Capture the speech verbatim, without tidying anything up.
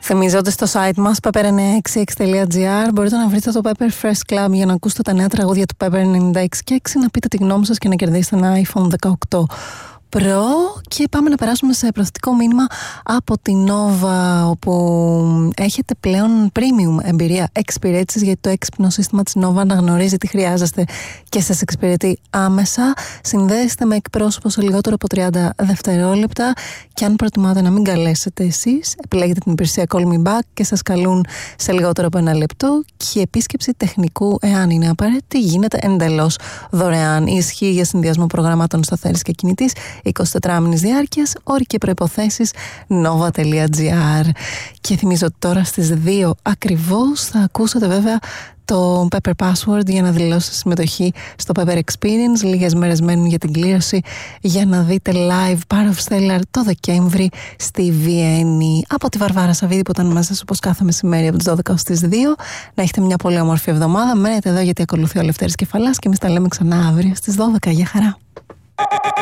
Θυμίζω ότι στο site μας pepper εννιά έξι έξι τελεία τζι άρ μπορείτε να βρείτε το Pepper Fresh Club για να ακούσετε τα νέα τραγούδια του Pepper ενενήντα έξι και έξι, να πείτε τη γνώμη σας και να κερδίσετε ένα iPhone δεκαοκτώ Pro. Και πάμε να περάσουμε σε προθετικό μήνυμα από την Nova, όπου έχετε πλέον premium εμπειρία εξυπηρέτησης, γιατί το έξυπνο σύστημα της Nova αναγνωρίζει τι χρειάζεστε και σας εξυπηρετεί άμεσα. Συνδέεστε με εκπρόσωπο σε λιγότερο από τριάντα δευτερόλεπτα και αν προτιμάτε να μην καλέσετε εσείς, επιλέγετε την υπηρεσία Call Me Back και σας καλούν σε λιγότερο από ένα λεπτό, και η επίσκεψη τεχνικού, εάν είναι απαραίτητη, γίνεται εντελώς δωρεάν. Ισχύει για συνδυασμό προγραμμάτων σταθερής και κινητής εικοσιτετράωρης διάρκειας, όροι και προϋποθέσεις nova τελεία τζι άρ. Και θυμίζω ότι τώρα στις δύο ακριβώς θα ακούσετε βέβαια το Pepper Password για να δηλώσετε συμμετοχή στο Pepper Experience. Λίγες μέρες μένουν για την κλήρωση για να δείτε live Power of Stellar το Δεκέμβρη στη Βιέννη. Από τη Βαρβάρα Σαββίδη που ήταν μαζί σας όπως κάθε μεσημέρι από τις δώδεκα ως τις δύο. Να έχετε μια πολύ όμορφη εβδομάδα. Μένετε εδώ γιατί ακολουθεί ο Λευτέρης Κεφαλάς και εμείς τα λέμε ξανά αύριο στις δώδεκα. Γεια χαρά.